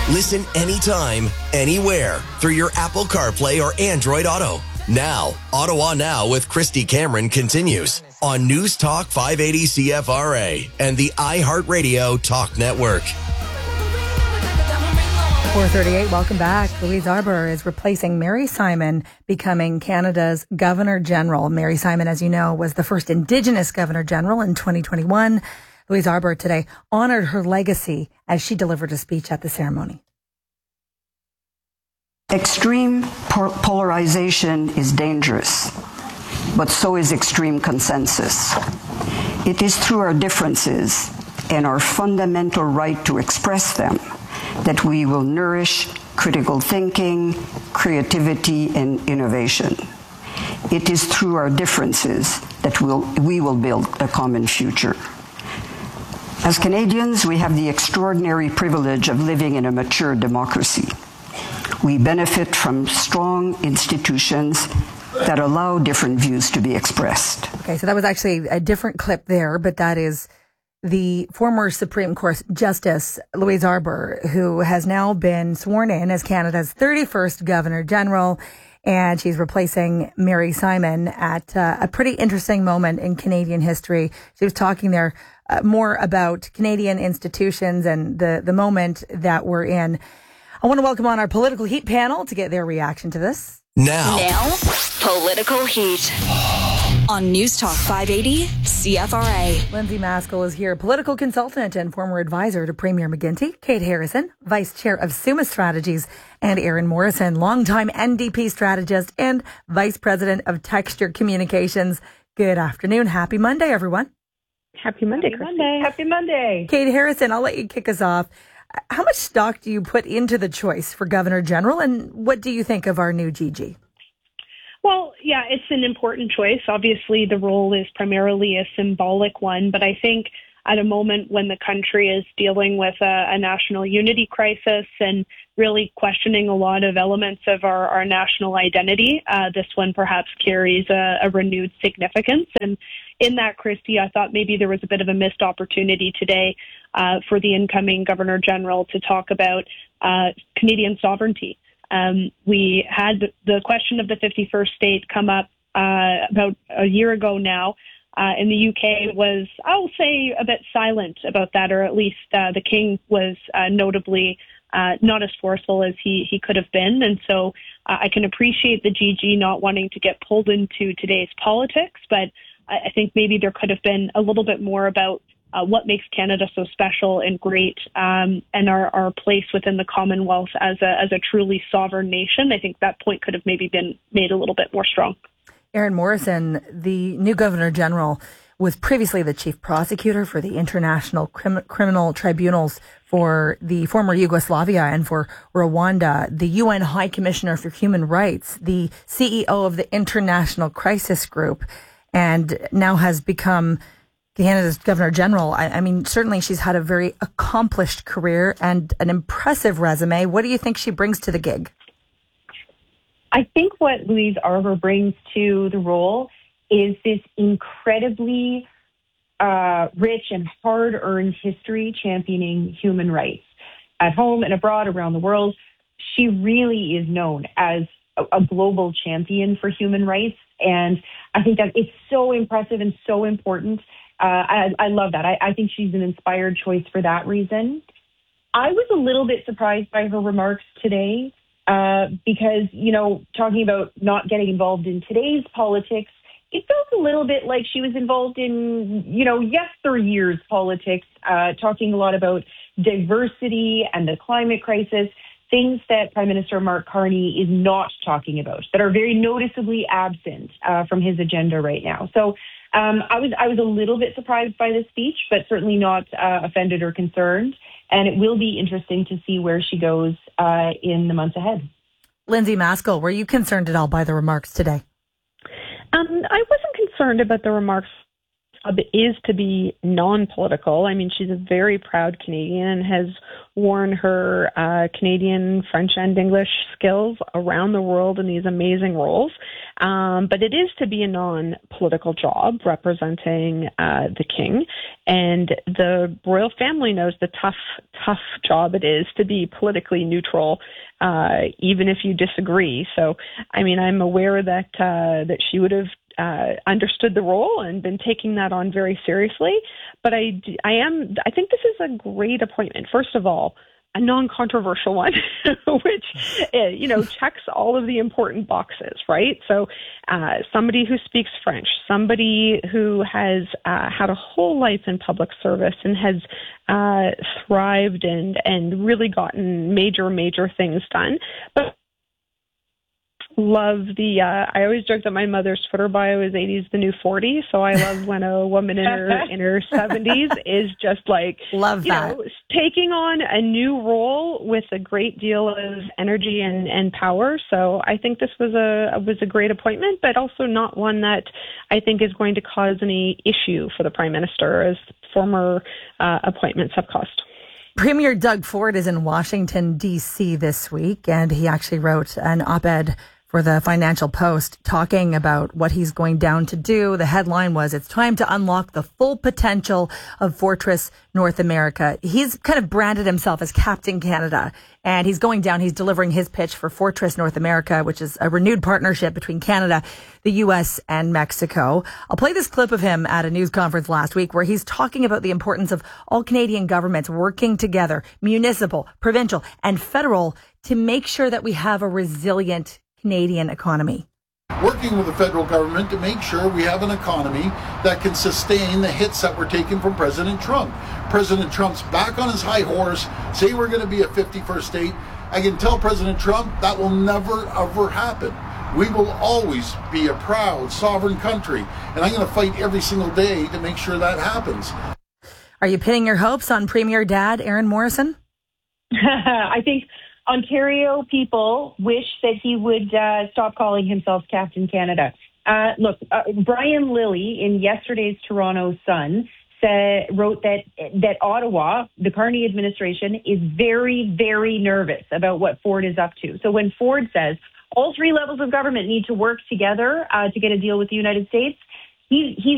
Listen anytime, anywhere through your Apple CarPlay or Android Auto. Now, Ottawa Now with Christy Cameron continues on News Talk 580 CFRA and the iHeartRadio Talk Network. 4:38, welcome back. Louise Arbour is replacing Mary Simon, becoming Canada's Governor General. Mary Simon, as you know, was the first Indigenous Governor General in 2021. Louise Arbour today honored her legacy as she delivered a speech at the ceremony. Extreme polarization is dangerous, but so is extreme consensus. It is through our differences and our fundamental right to express them that we will nourish critical thinking, creativity, and innovation. It is through our differences that we will build a common future. As Canadians, we have the extraordinary privilege of living in a mature democracy. We benefit from strong institutions that allow different views to be expressed. Okay, so that was actually a different clip there, but that is the former Supreme Court Justice Louise Arbour, who has now been sworn in as Canada's 31st Governor General, and she's replacing Mary Simon at a pretty interesting moment in Canadian history. She was talking there more about Canadian institutions and the moment that we're in. I want to welcome on our Political Heat panel to get their reaction to this. Now, Political Heat on News Talk 580 CFRA. Lindsay Maskell is here, political consultant and former advisor to Premier McGuinty. Kate Harrison, Vice Chair of Summa Strategies, and Aaron Morrison, longtime NDP strategist and Vice President of Texture Communications. Good afternoon. Happy Monday, everyone. Happy Monday, Christy. Happy Monday. Kate Harrison, I'll let you kick us off. How much stock do you put into the choice for Governor General, and what do you think of our new GG? Well, yeah, it's an important choice. Obviously, the role is primarily a symbolic one, but I think at a moment when the country is dealing with a national unity crisis and really questioning a lot of elements of our national identity, this one perhaps carries a renewed significance. And in that, Christy, I thought maybe there was a bit of a missed opportunity today for the incoming Governor General to talk about Canadian sovereignty. We had the question of the 51st state come up about a year ago now. In the UK was, I'll say, a bit silent about that, or at least the King was notably not as forceful as he could have been. And so I can appreciate the GG not wanting to get pulled into today's politics, but I think maybe there could have been a little bit more about what makes Canada so special and great, and our place within the Commonwealth as a truly sovereign nation. I think that point could have maybe been made a little bit more strong. Aaron Morrison, the new Governor General, was previously the chief prosecutor for the International Criminal Tribunals for the former Yugoslavia and for Rwanda, the UN High Commissioner for Human Rights, the CEO of the International Crisis Group, and now has become Canada's Governor General. I mean, certainly she's had a very accomplished career and an impressive resume. What do you think she brings to the gig? I think what Louise Arbour brings to the role is this incredibly rich and hard-earned history championing human rights at home and abroad around the world. She really is known as a global champion for human rights, and I think that it's so impressive and so important. I love that. I think she's an inspired choice for that reason. I was a little bit surprised by her remarks today. Because, talking about not getting involved in today's politics, it felt a little bit like she was involved in, yesteryear's politics, talking a lot about diversity and the climate crisis, things that Prime Minister Mark Carney is not talking about, that are very noticeably absent from his agenda right now. So I was a little bit surprised by this speech, but certainly not offended or concerned. And it will be interesting to see where she goes in the months ahead. Lindsay Maskell, were you concerned at all by the remarks today? I wasn't concerned about the remarks job is to be non-political. I mean, she's a very proud Canadian and has worn her Canadian, French, and English skills around the world in these amazing roles. But it is to be a non-political job representing the king. And the royal family knows the tough job it is to be politically neutral, even if you disagree. So, I mean, I'm aware that she would have understood the role and been taking that on very seriously. But I think this is a great appointment. First of all, a non-controversial one, which, checks all of the important boxes, right? So somebody who speaks French, somebody who has had a whole life in public service and has thrived and really gotten major things done. But love I always joke that my mother's Twitter bio is 80s the new 40, so I love when a woman in her 70s is just like, love that. Taking on a new role with a great deal of energy and power. So I think this was a great appointment, but also not one that I think is going to cause any issue for the Prime Minister, as former appointments have caused. Premier Doug Ford is in Washington, D.C. this week, and he actually wrote an op-ed for the Financial Post talking about what he's going down to do. The headline was, "It's time to unlock the full potential of Fortress North America." He's kind of branded himself as Captain Canada, and he's going down, he's delivering his pitch for Fortress North America, which is a renewed partnership between Canada, the U.S., and Mexico. I'll play this clip of him at a news conference last week where he's talking about the importance of all Canadian governments working together, municipal, provincial, and federal, to make sure that we have a resilient Canadian economy. Working with the federal government to make sure we have an economy that can sustain the hits that were taken from President Trump. President Trump's back on his high horse, say we're going to be a 51st state. I can tell President Trump that will never, ever happen. We will always be a proud, sovereign country, and I'm going to fight every single day to make sure that happens. Are you pinning your hopes on Premier Dad, Aaron Morrison? I think Ontario people wish that he would stop calling himself Captain Canada. Look, Brian Lilly in yesterday's Toronto Sun wrote that Ottawa, the Carney administration, is very, very nervous about what Ford is up to. So when Ford says all three levels of government need to work together to get a deal with the United States, he's